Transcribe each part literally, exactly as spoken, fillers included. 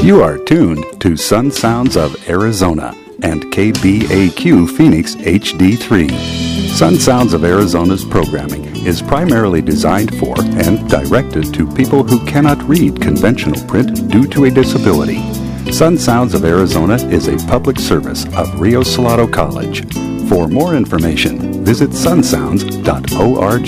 You are tuned to Sun Sounds of Arizona and K B A Q Phoenix H D three. Sun Sounds of Arizona's programming is primarily designed for and directed to people who cannot read conventional print due to a disability. Sun Sounds of Arizona is a public service of Rio Salado College. For more information, visit sun sounds dot org.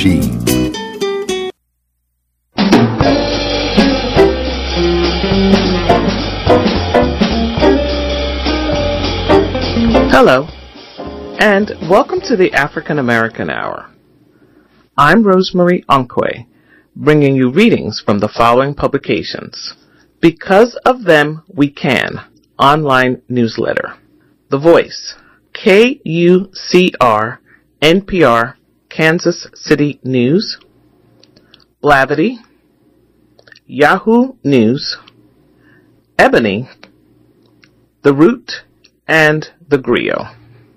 Hello, and welcome to the African American Hour. I'm Rosemary Onkwe, bringing you readings from the following publications. Because of Them We Can, online newsletter. The Voice, K U C R, N P R, Kansas City News. Blavity, Yahoo News, Ebony, The Root, and The Griot.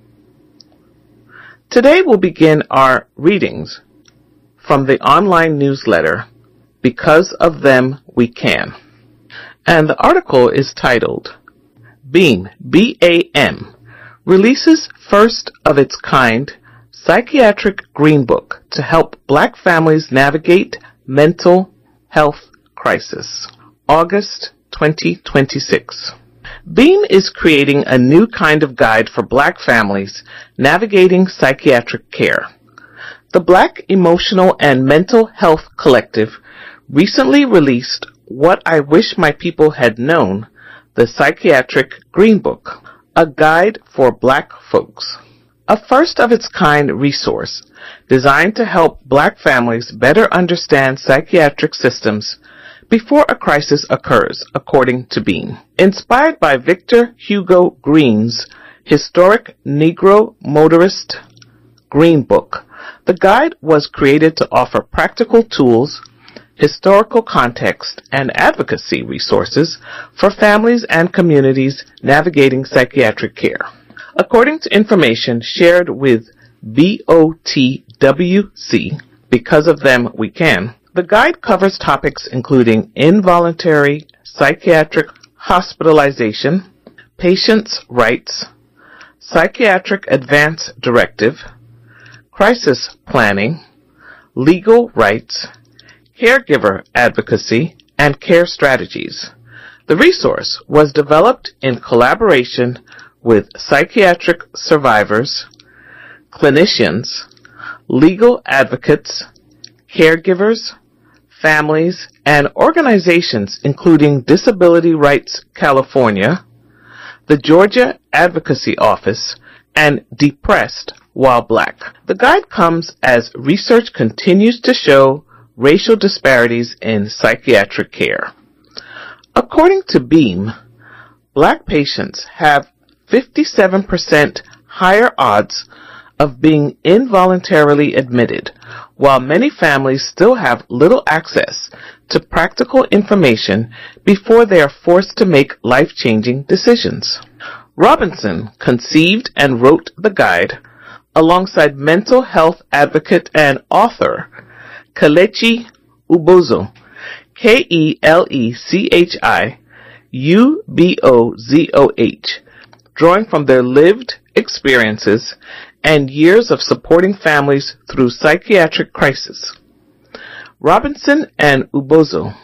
Today we'll begin our readings from the online newsletter, Because of Them We Can. And the article is titled, BAM, B A M, releases first of its kind psychiatric green book to help black families navigate mental health crisis. August twenty twenty-six. BAM is creating a new kind of guide for black families navigating psychiatric care. The Black Emotional and Mental Health Collective recently released What I Wish My People Had Known, the Psychiatric Green Book, a guide for black folks. A first-of-its-kind resource designed to help black families better understand psychiatric systems before a crisis occurs, according to BAM. Inspired by Victor Hugo Green's historic Negro Motorist Green Book, the guide was created to offer practical tools, historical context, and advocacy resources for families and communities navigating psychiatric care. According to information shared with B O T W C, Because of Them We Can, the guide covers topics including involuntary psychiatric hospitalization, patients' rights, psychiatric advance directive, crisis planning, legal rights, caregiver advocacy, and care strategies. The resource was developed in collaboration with psychiatric survivors, clinicians, legal advocates, caregivers, families, and organizations including Disability Rights California, the Georgia Advocacy Office, and Depressed While Black. The guide comes as research continues to show racial disparities in psychiatric care. According to BAM, black patients have fifty-seven percent higher odds of being involuntarily admitted, while many families still have little access to practical information before they are forced to make life-changing decisions. Robinson conceived and wrote the guide alongside mental health advocate and author Kelechi Ubozo, K E L E C H I U B O Z O H, drawing from their lived experiences and years of supporting families through psychiatric crisis. Robinson and Ubozo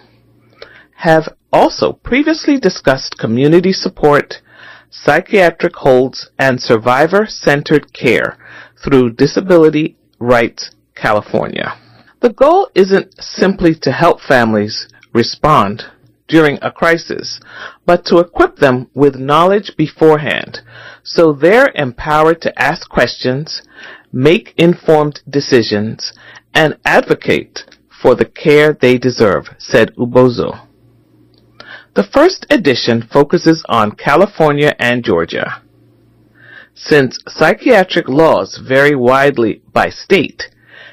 have also previously discussed community support, psychiatric holds, and survivor-centered care through Disability Rights California. The goal isn't simply to help families respond during a crisis, but to equip them with knowledge beforehand so they're empowered to ask questions, make informed decisions, and advocate for the care they deserve, said Ubozo. The first edition focuses on California and Georgia. Since psychiatric laws vary widely by state,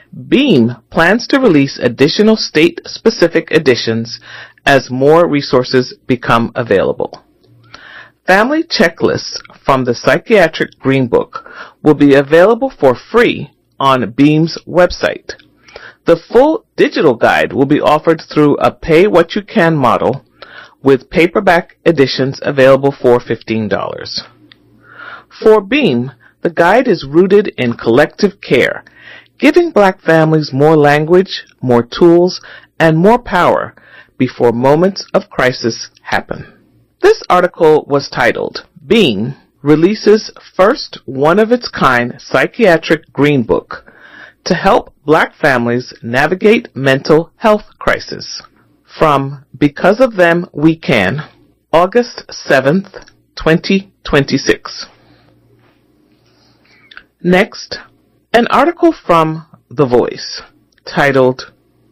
BAM plans to release additional state-specific editions as more resources become available. Family checklists from the Psychiatric Green Book will be available for free on BAM's website. The full digital guide will be offered through a pay-what-you-can model with paperback editions available for fifteen dollars. For Beam, the guide is rooted in collective care, giving black families more language, more tools, and more power before moments of crisis happen. This article was titled, Beam Releases First One-of-Its-Kind Psychiatric Green Book to Help Black Families Navigate Mental Health Crisis, from Because of Them We Can, August seventh, twenty twenty-six. Next, an article from The Voice titled,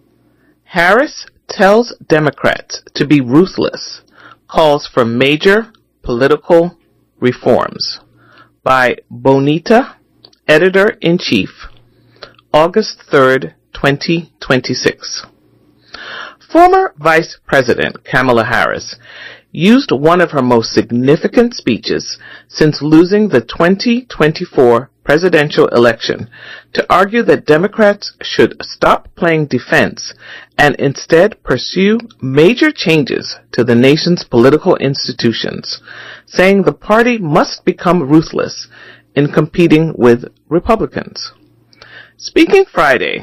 Harris Tells Democrats to Be Ruthless, Calls for Major Political Reforms, by Bonita, Editor-in-Chief, August third, twenty twenty-six. Former Vice President Kamala Harris used one of her most significant speeches since losing the twenty twenty-four presidential election to argue that Democrats should stop playing defense and instead pursue major changes to the nation's political institutions, saying the party must become ruthless in competing with Republicans. Speaking Friday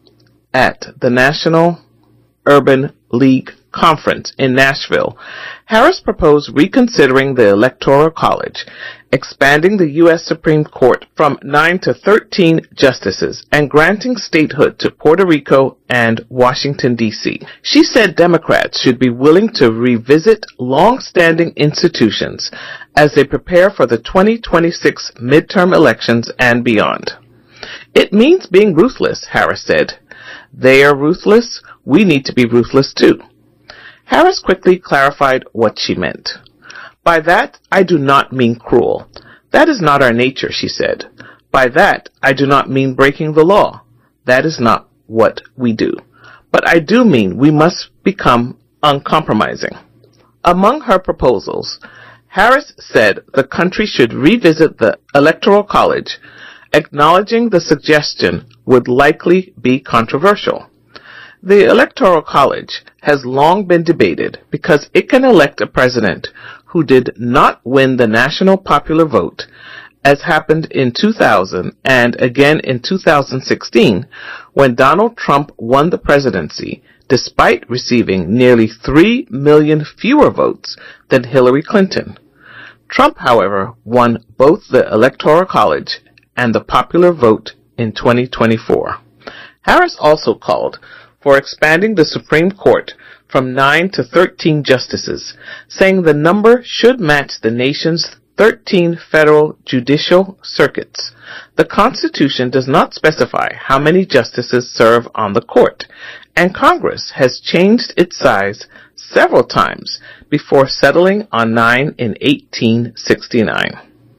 at the National Urban League Conference in Nashville, Harris proposed reconsidering the Electoral College, expanding the U S Supreme Court from nine to thirteen justices, and granting statehood to Puerto Rico and Washington, D C She said Democrats should be willing to revisit long-standing institutions as they prepare for the twenty twenty-six midterm elections and beyond. It means being ruthless, Harris said. They are ruthless. We need to be ruthless too. Harris quickly clarified what she meant. By that, I do not mean cruel. That is not our nature, she said. By that, I do not mean breaking the law. That is not what we do. But I do mean we must become uncompromising. Among her proposals, Harris said the country should revisit the Electoral College, acknowledging the suggestion would likely be controversial. The Electoral College has long been debated because it can elect a president who did not win the national popular vote, as happened in two thousand and again in two thousand sixteen when Donald Trump won the presidency despite receiving nearly three million fewer votes than Hillary Clinton. Trump, however, won both the Electoral College and the popular vote in twenty twenty-four. Harris also called for expanding the Supreme Court from nine to thirteen justices, saying the number should match the nation's thirteen federal judicial circuits. The Constitution does not specify how many justices serve on the court, and Congress has changed its size several times before settling on nine in eighteen sixty-nine.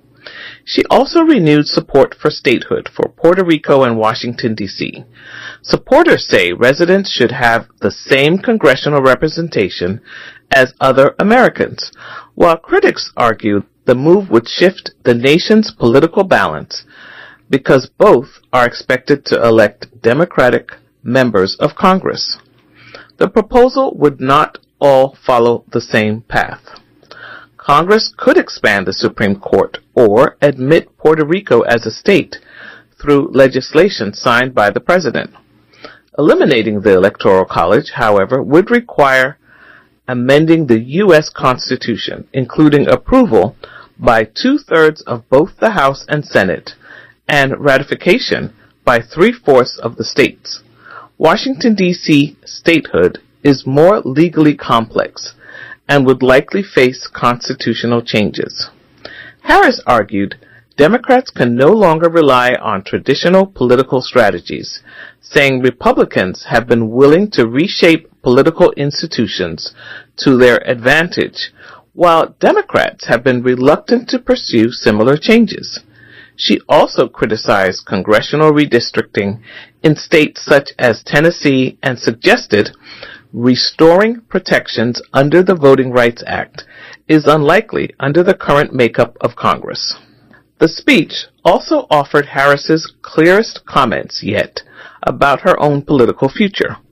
She also renewed support for statehood for Puerto Rico and Washington, D C Supporters say residents should have the same congressional representation as other Americans, while critics argue the move would shift the nation's political balance because both are expected to elect Democratic members of Congress. The proposal would not all follow the same path. Congress could expand the Supreme Court or admit Puerto Rico as a state through legislation signed by the President. Eliminating the Electoral College, however, would require amending the U S Constitution, including approval by two-thirds of both the House and Senate, and ratification by three-fourths of the states. Washington, D C statehood is more legally complex and would likely face constitutional changes. Harris argued Democrats can no longer rely on traditional political strategies, saying Republicans have been willing to reshape political institutions to their advantage, while Democrats have been reluctant to pursue similar changes. She also criticized congressional redistricting in states such as Tennessee and suggested restoring protections under the Voting Rights Act is unlikely under the current makeup of Congress. The speech also offered Harris's clearest comments yet about her own political future.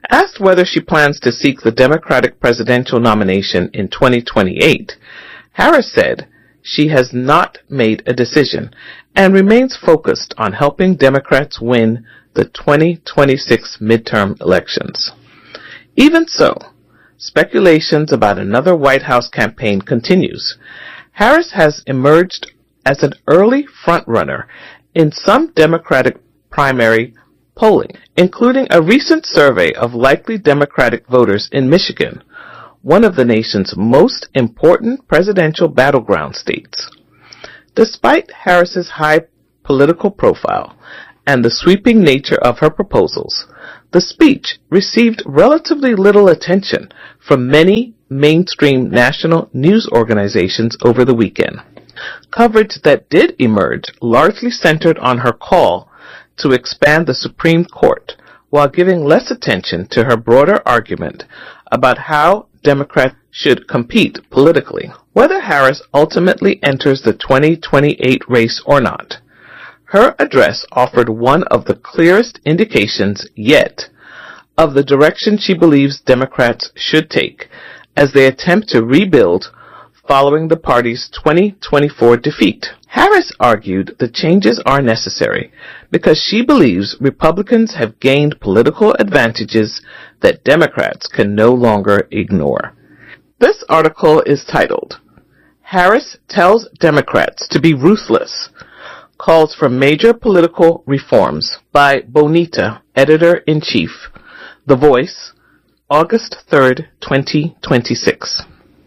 Asked whether she plans to seek the Democratic presidential nomination in twenty twenty-eight, Harris said she has not made a decision and remains focused on helping Democrats win the twenty twenty-six midterm elections. Even so, speculations about another White House campaign continues. Harris has emerged as an early frontrunner in some Democratic primary polling, including a recent survey of likely Democratic voters in Michigan, one of the nation's most important presidential battleground states. Despite Harris's high political profile and the sweeping nature of her proposals, the speech received relatively little attention from many mainstream national news organizations over the weekend. Coverage that did emerge largely centered on her call to expand the Supreme Court, while giving less attention to her broader argument about how Democrats should compete politically. Whether Harris ultimately enters the twenty twenty-eight race or not, her address offered one of the clearest indications yet of the direction she believes Democrats should take as they attempt to rebuild following the party's twenty twenty-four defeat. Harris argued the changes are necessary because she believes Republicans have gained political advantages that Democrats can no longer ignore. This article is titled, "Harris Tells Democrats to Be Ruthless, Calls for Major Political Reforms," by Bonita, Editor-in-Chief, The Voice, August third, twenty twenty-six.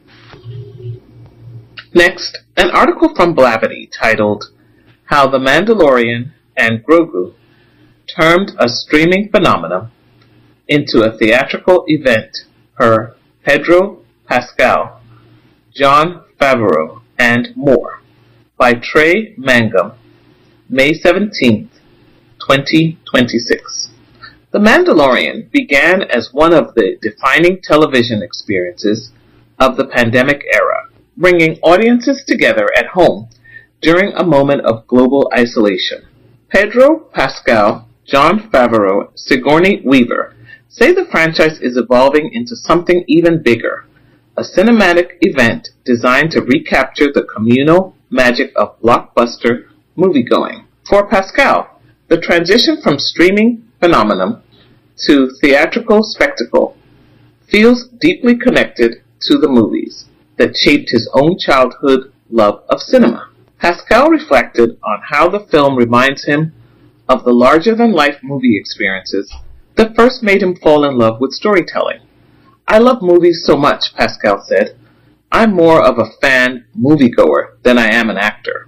Next, an article from Blavity titled, "How the Mandalorian and Grogu Turned a Streaming Phenomenon into a Theatrical Event per Pedro Pascal, Jon Favreau, and More," by Trey Mangum, May seventeenth, twenty twenty-six. The Mandalorian began as one of the defining television experiences of the pandemic era, bringing audiences together at home during a moment of global isolation. Pedro Pascal, Jon Favreau, Sigourney Weaver say the franchise is evolving into something even bigger, a cinematic event designed to recapture the communal magic of blockbuster moviegoing. For Pascal, the transition from streaming phenomenon to theatrical spectacle feels deeply connected to the movies that shaped his own childhood love of cinema. Pascal reflected on how the film reminds him of the larger-than-life movie experiences that first made him fall in love with storytelling. "I love movies so much," Pascal said. "I'm more of a fan moviegoer than I am an actor."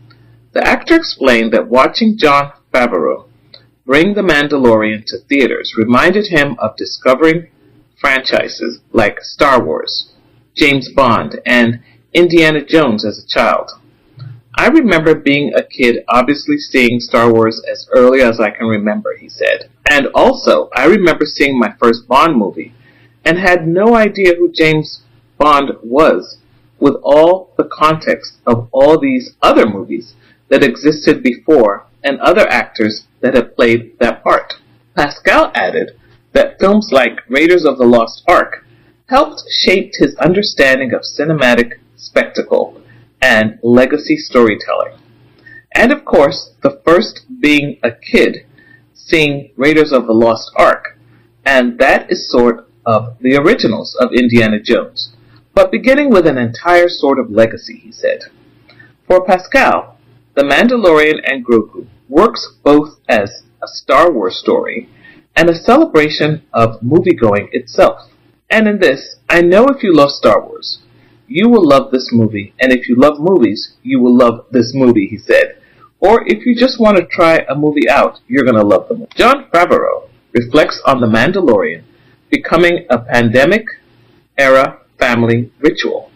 The actor explained that watching Jon Favreau bring The Mandalorian to theaters reminded him of discovering franchises like Star Wars, James Bond, and Indiana Jones as a child. "I remember being a kid obviously seeing Star Wars as early as I can remember," he said. "And also, I remember seeing my first Bond movie and had no idea who James Bond was, with all the context of all these other movies that existed before and other actors that have played that part." Pascal added that films like Raiders of the Lost Ark helped shape his understanding of cinematic spectacle and legacy storytelling. And of course, the first being a kid seeing Raiders of the Lost Ark, and that is sort of the originals of Indiana Jones, but beginning with an entire sort of legacy, he said. For Pascal, The Mandalorian and Grogu works both as a Star Wars story and a celebration of moviegoing itself. "And in this, I know if you love Star Wars, you will love this movie, and if you love movies, you will love this movie," he said. "Or if you just want to try a movie out, you're going to love the movie." Jon Favreau reflects on The Mandalorian becoming a pandemic-era family ritual.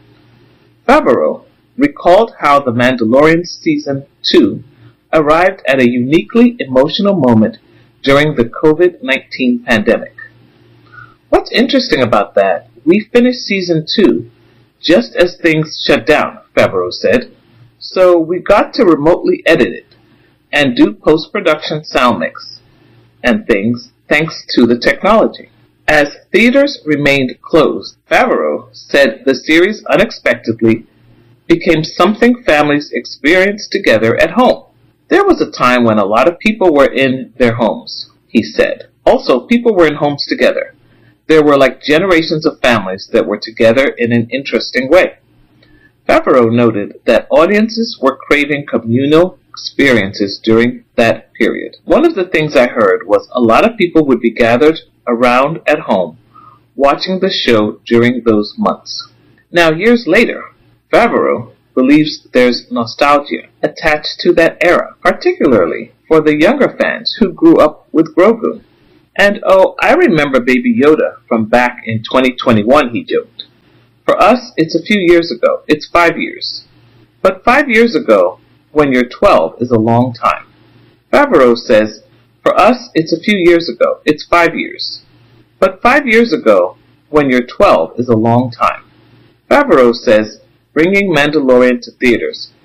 Favreau recalled how The Mandalorian Season two arrived at a uniquely emotional moment during the covid nineteen pandemic. "What's interesting about that, we finished Season two just as things shut down," Favreau said, "so we got to remotely edit it and do post-production sound mix and things thanks to the technology. As theaters remained closed, Favreau said the series unexpectedly became something families experienced together at home. There was a time when a lot of people were in their homes, he said. Also, people were in homes together. There were like generations of families that were together in an interesting way. Favreau noted that audiences were craving communal experiences during that period. One of the things I heard was a lot of people would be gathered around at home watching the show during those months. Now, years later, Favreau believes there's nostalgia attached to that era, particularly for the younger fans who grew up with Grogu. And oh, I remember Baby Yoda from back in twenty twenty-one, he joked. For us, it's a few years ago. It's five years. But five years ago, when you're twelve, is a long time. Favreau says, for us, it's a few years ago. It's five years. But five years ago, when you're twelve, is a long time. Favreau says, bringing Mandalorian to theaters